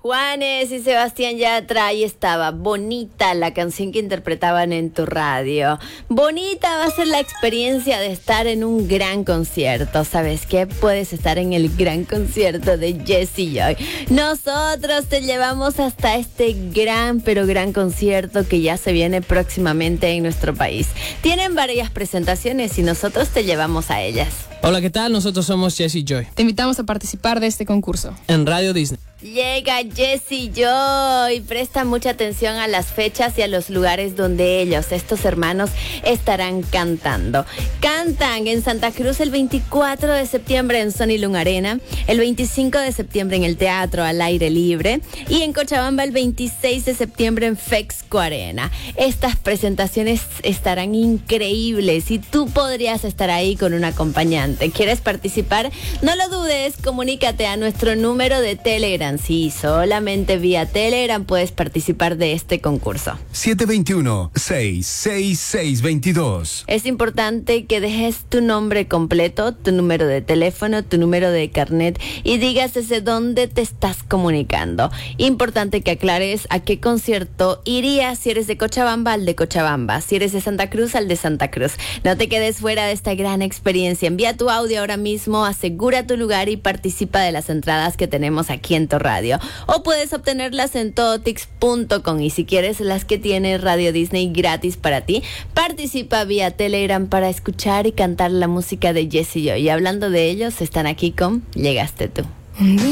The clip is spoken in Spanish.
Juanes y Sebastián Yatra, ahí estaba, Bonita, la canción que interpretaban en tu radio. Bonita va a ser la experiencia de estar en un gran concierto. ¿Sabes qué? Puedes estar en el gran concierto de Jessie Joy. Nosotros te llevamos hasta este gran, pero gran concierto que ya se viene próximamente en nuestro país. Tienen varias presentaciones y nosotros te llevamos a ellas. Hola, ¿qué tal? Nosotros somos Jessie Joy. Te invitamos a participar de este concurso. En Radio Disney. Llega Jessie Joy. Presta mucha atención a las fechas y a los lugares donde estos hermanos, estarán cantando. Cantan en Santa Cruz el 24 de septiembre en Sony Lung Arena, el 25 de septiembre en el Teatro al Aire Libre y en Cochabamba el 26 de septiembre en Fexco Arena. Estas presentaciones estarán increíbles y tú podrías estar ahí con un acompañante. ¿Quieres participar? No lo dudes, comunícate a nuestro número de Telegram. Sí, solamente vía Telegram puedes participar de este concurso. 721-66622. Es importante que dejes tu nombre completo, tu número de teléfono, tu número de carnet y digas desde dónde te estás comunicando. Importante que aclares a qué concierto irías. Si eres de Cochabamba, al de Cochabamba. Si eres de Santa Cruz, al de Santa Cruz. No te quedes fuera de esta gran experiencia. Envía tu audio ahora mismo, asegura tu lugar y participa de las entradas que tenemos aquí en tu radio. O puedes obtenerlas en todotix.com y si quieres las que tiene Radio Disney gratis para ti, participa vía Telegram para escuchar y cantar la música de Jessie Joy. Y hablando de ellos, están aquí con Llegaste tú.